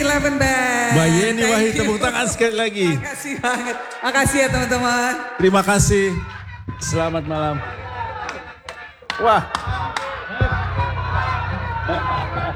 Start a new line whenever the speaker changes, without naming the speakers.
Eleven Band.
Mbak Yeni
Thank
Wahid,
you.
tepuk tangan sekali lagi.
Makasih banget. Makasih ya teman-teman.
Terima kasih. Selamat malam. Wah.